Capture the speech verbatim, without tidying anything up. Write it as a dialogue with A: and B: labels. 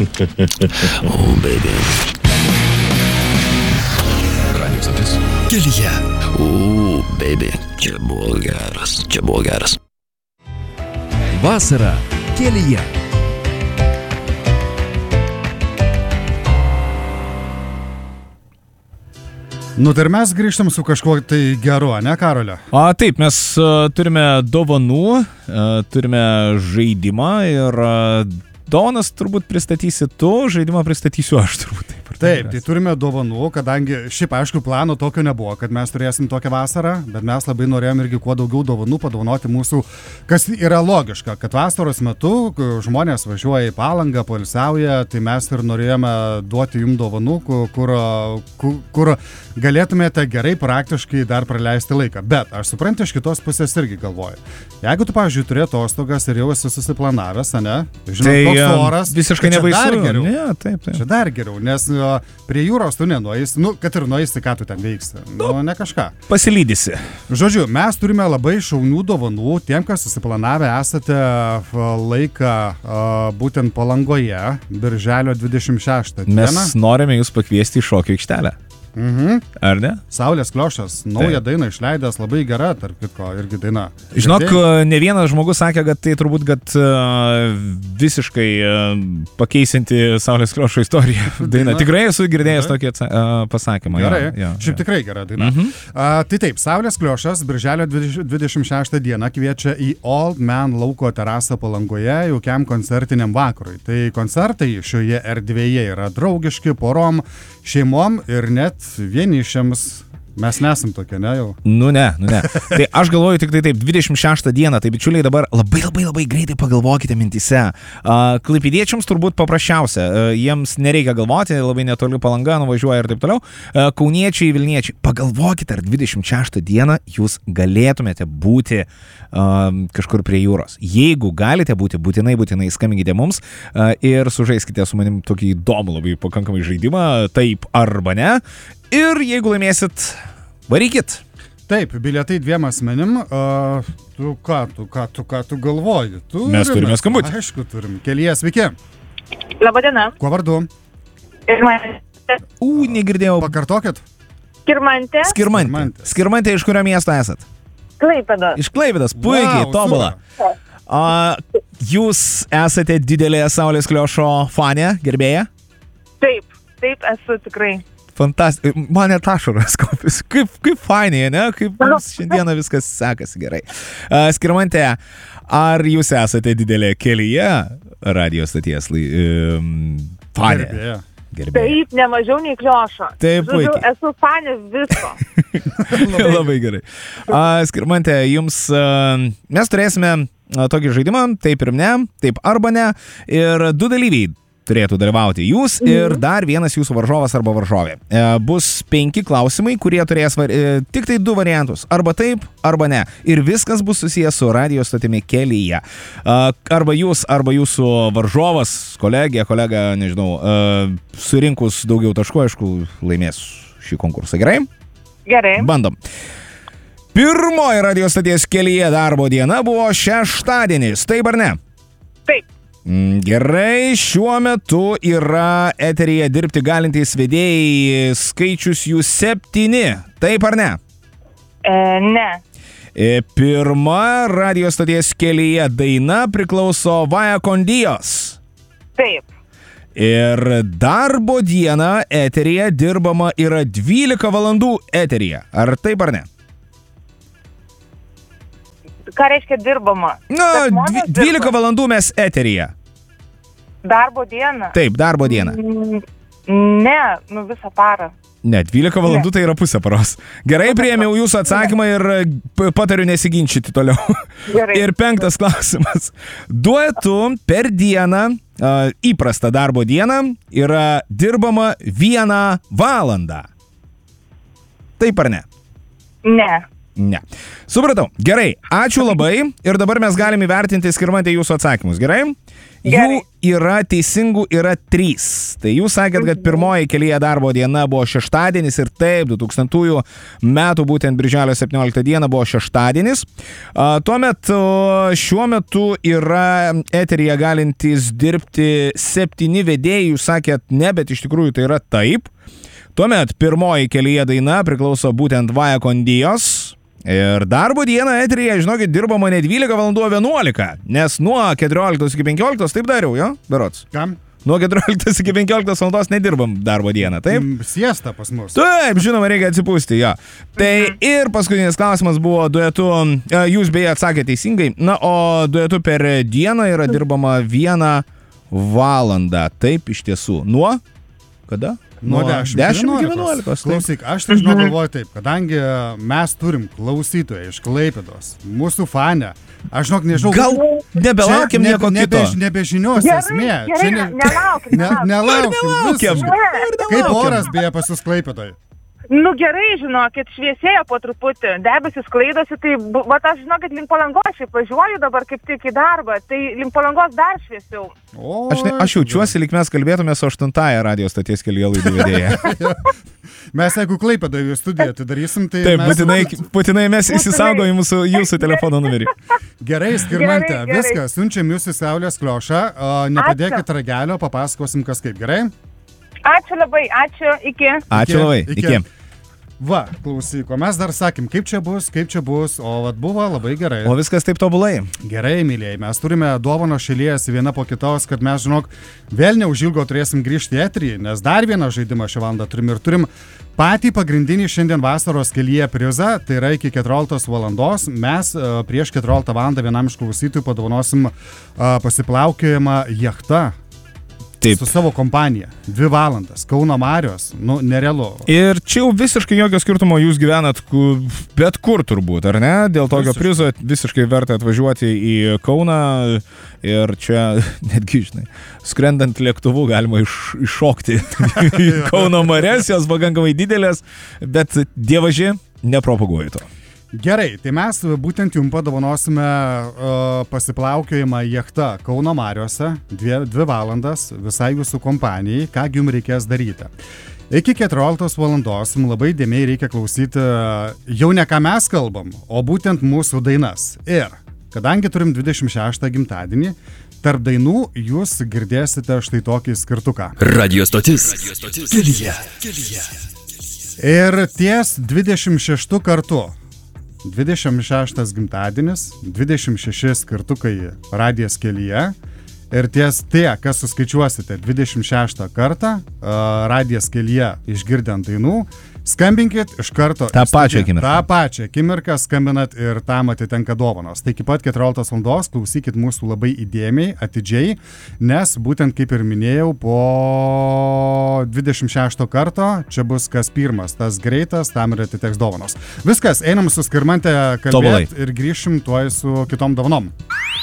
A: Oh, baby. Radio stotis. Kelyje. Oh, baby. Čia buvo geras. Čia buvo geras.
B: Vasara kelyje.
C: Nu, tai ir mes grįžtam su kažkuo tai geru, ne, Karolio?
D: A, taip, mes uh, turime dovanų, uh, turime žaidimą ir uh, dovanas turbūt pristatysi tu, žaidimą pristatysiu aš turbūt. Taip,
C: taip, tai turime dovanų, kadangi šiaip aišku plano tokio nebuvo, kad mes turėsim tokią vasarą, bet mes labai norėjom irgi kuo daugiau dovanų padovanoti mūsų, kas yra logiška, kad vasaros metu žmonės važiuoja į Palangą, poilsiauja, tai mes ir norėjome duoti jums dovanų, kur, kur, kur galėtumėte gerai praktiškai dar praleisti laiką. Bet aš suprantu, iš kitos pusės irgi galvoju. Jeigu tu, pavyzdžiui, turi atostogas ir jau esi susiplanavęs, ne? Žinau,
D: tai
C: toks oras,
D: visiškai nebaisu.
C: Ne,
D: taip, taip.
C: Čia dar geriau, nes prie jūros tu nenueisi, nu, kad ir nueisi, ką tu ten veiksi. Nu, ne kažką.
D: Pasilydysi.
C: Žodžiu, mes turime labai šaunių dovanų tiem, kas susiplanavę esate laiką būtent Palangoje, birželio dvidešimt šeštą dieną.
D: Mes norime jūs pakviesti į šokių aikštelę.
C: Mhm.
D: Ar ne?
C: Saulės Kliošas, naują Taip. dainą išleidęs, labai gera, tarp kitko, irgi daina.
D: Žinok, Girdėjai? Ne vienas žmogus sakė, kad tai turbūt, kad uh, visiškai uh, pakeisinti Saulės Kliošo istoriją daina. Tikrai esu girdėjęs tokį uh, pasakymą.
C: Gerai,
D: ja, ja,
C: šiaip
D: ja.
C: tikrai gera daina. Mhm. Uh, tai taip, Saulės Kliošas birželio dvidešimt šeštą dieną kviečia į Old Man lauko terasą Palangoje jaukiam koncertiniam vakarui. Tai koncertai šioje erdvėje yra draugiški porom, šeimom ir net vienišiams. Mes nesam tokie, ne jau?
D: Nu ne, nu ne. Tai aš galvoju tik tai taip, dvidešimt šeštą dieną, tai bičiuliai dabar labai labai labai greitai pagalvokite mintise. Uh, Klaipėdiečiams turbūt paprasčiausia, uh, jiems nereikia galvoti, labai netoli Palanga nuvažiuoja ir taip toliau. Uh, Kauniečiai, Vilniečiai, pagalvokite, ar dvidešimt šeštą dieną jūs galėtumėte būti uh, kažkur prie jūros. Jeigu galite būti, būtinai, būtinai skambinkite mums uh, ir sužaiskite su manim tokį įdomų labai pakankamai žaidimą, taip arba ne. Ir jeigu laimėsit, varykit.
C: Taip, bilietai dviem asmenim. Uh, tu ką, tu ką, tu ką, tu galvoji? Tu
D: Mes turime skambutį.
C: Aišku, turim. Kelyje, sveiki.
E: Labadiena.
C: Kuo vardu?
E: Skirmantė.
D: U, negirdėjau.
C: Pakartokit.
E: Skirmantė.
D: Skirmantė. Skirmantė, iš kurio miesto esat?
E: Klaipėdos.
D: Iš Klaipėdos, puikiai, wow, tobula. Uh, jūs esate didelė Saulės Kliošo fanė, gerbėja?
E: Taip, taip esu tikrai.
D: Fantastika. Man net ašaras kopis. Kaip, kaip fainai, ne? Kaip mums šiandieną viskas sekasi gerai. Uh, Skirmantė, ar jūs esate didelė Kelyje radio stoties um, fanė?
C: Gerbėja.
D: Gerbėja.
E: Taip, ne mažiau nei Kliošo.
D: Taip, puikiai.
E: Žodžiu, esu fanė visko.
D: labai. labai gerai. Uh, Skirmantė, jums uh, mes turėsime uh, tokį žaidimą, taip ir ne, taip arba ne. Ir du dalyviai turėtų dalyvauti jūs ir dar vienas jūsų varžovas arba varžovė. E, bus penki klausimai, kurie turės var... e, tik tai du variantus. Arba taip, arba ne. Ir viskas bus susijęs su radio stotimi Kelyje. E, arba jūs, arba jūsų varžovas, kolegė, kolega, nežinau, e, surinkus daugiau taškų, aišku, laimės šį konkursą. Gerai?
E: Gerai.
D: Bandom. Pirmoji radio stoties Kelyje darbo diena buvo šeštadienis. Taip ar ne?
E: Taip.
D: Gerai, šiuo metu yra eteryje dirbti galintys vedėjai, skaičius jų septyni, taip ar ne?
E: E, ne.
D: E, pirma radio stoties Kelyje daina priklauso Vaja Kondijos.
E: Taip.
D: Ir darbo dieną eteryje dirbama yra dvylika valandų eteryje, ar taip ar ne?
E: Ką reiškia dirbama?
D: Na, dvi, dvylika dirba. Valandų mes eteryje.
E: Darbo dieną?
D: Taip, darbo dieną.
E: Ne, nu visą parą.
D: Ne, dvylika valandų ne. Tai yra pusę paros. Gerai, priėmiau jūsų atsakymą ir patariu nesiginčyti toliau.
E: Gerai.
D: Ir penktas klausimas. Duetu per dieną, įprastą darbo dieną, yra dirbama vieną valandą. Taip ar ne?
E: Ne.
D: Ne. Supratau. Gerai. Ačiū labai. Ir dabar mes galime įvertinti, Skirmantė, jūsų atsakymus. Gerai? Jų
E: Gerai.
D: yra teisingų, yra trys. Tai jūs sakėt, kad pirmoji kelyje darbo diena buvo šeštadienis ir taip, du tūkstantųjų metų, būtent birželio septynioliktą dieną buvo šeštadienis. A, tuomet o, šiuo metu yra eteryje galintys dirbti septyni vedėjai, jūs sakėt ne, bet iš tikrųjų tai yra taip. Tuomet pirmoji kelyje daina priklauso būtent Vaja Condijos. Ir darbo dieną eteryje, žinokit, dirbama ne dvylika valandų, o vienuolika, nes nuo keturioliktos iki penkioliktos, taip dariau, jo, berods.
C: Kam?
D: Nuo keturioliktos iki penkioliktos valandos nedirbam darbo dieną, taip?
C: Mm, Siesta pas mus.
D: Taip, žinoma, reikia atsipūsti, jo. Tai ir paskutinis klausimas buvo duetu, e, jūs beje atsakėte teisingai, na, o duetu per dieną yra dirbama vieną valandą, taip iš tiesų. Nuo? Kada?
C: Nuo dešimt
D: iki vienuolikos.
C: Klausyk, aš tai žinau galvoju taip, kadangi mes turim klausytoją iš Klaipėdos, mūsų fanę, aš žinok nežinau.
D: Gal nebelaukiam
C: Čia
D: nieko
C: nebe,
D: kito.
C: Nebe, nebe žinios
E: Gerai,
C: esmė.
E: gerai,
C: Čia ne,
E: nelaukim,
C: ne,
E: nelaukim.
C: nelaukim.
D: Nelaukiam.
C: viskas. Kaip oras beje pas jūs Klaipėdoje?
E: Nu gerai, žinokit, šviesėjo po truputį, debesis klaidosi, tai, bu- vat aš žinokit, link Palangos šiaip važiuoju dabar kaip tik į darbą, tai link Palangos dar šviesiau.
C: O,
D: Aš, ne, aš jaučiuosi, lyg mes kalbėtume su aštuntąją radijos stoties kelyje laidų vedėja.
C: Mes jeigu Klaipėdoje studiją atidarysim, tai
D: Taip,
C: mes...
D: būtinai, būtinai mes įsisaugojom jūsų, jūsų telefono numerį.
C: Gerai, Skirmante,
E: Gerai, gerai.
C: viskas, siunčiam jūs į Saulės Kliošą, o, nepadėkit ragelio, papasakosim kas kaip, gerai?
E: Ačiū labai, ačiū, iki.
D: Ačiū labai.
C: Iki.
D: Iki.
C: Va, klausyk, o mes dar sakėm, kaip čia bus, kaip čia bus, o vat buvo labai gerai.
D: O viskas taip tobulai.
C: Gerai, mylėjai, mes turime dovano šilies viena po kitos, kad mes, žinok, vėl neužilgo turėsim grįžti į eterį, nes dar vieną žaidimą šią valandą turim ir turim patį pagrindinį šiandien vasaros kelyje prizą, tai yra iki keturioliktos valandos. Mes uh, prieš keturioliktą valandą vienam iš klausytojų padovanosim uh, pasiplaukiojimą jachta.
D: Taip.
C: Su savo kompanija. Dvi valandas. Kauno Marios. Nu, nerealu.
D: Ir čia jau visiškai jokio skirtumo, jūs gyvenat ku, bet kur turbūt, ar ne? Dėl tokio
C: Visiškai.
D: prizo visiškai verta atvažiuoti į Kauną ir čia, netgi, žinai, skrendant lėktuvu galima iš, iššokti į Kauno marias, jos pakankamai didelės, bet dievaži nepropaguoju to.
C: Gerai, tai mes būtent jums padovanosime uh, pasiplaukiojimą jachta Kauno Mariuose, dvi, dvi valandas visai jūsų kompanijai, ką jums reikės daryti. Iki keturioliktos valandos jums labai dėmiai reikia klausyti uh, jau ne ką mes kalbam, o būtent mūsų dainas. Ir kadangi turim dvidešimt šeštą gimtadienį, tarp dainų jūs girdėsite štai tokį skirtuką.
A: Radio stotis. Kelyje.
C: Ir ties dvidešimt šeštu kartu. dvidešimt šeštas gimtadienis, dvidešimt šeši skirtukai radijas kelyje ir ties tie, kas suskaičiuosite dvidešimt šeštą kartą uh, radijas kelyje išgirdant dainų, skambinkit iš karto.
D: Ta
C: į studiją.
D: pačią akimirką.
C: Ta pačią akimirką skambinat ir tam atitenka dovanos. Tai iki pat keturioliktos valandos klausykit mūsų labai įdėmiai, atidžiai, nes būtent kaip ir minėjau, po dvidešimt šešto karto čia bus kas pirmas, tas greitas, tam ir atiteks dovanos. Viskas, einam su Skirmante
D: Tobulai.
C: kalbėti ir grįšim tuoj su kitom dovanom.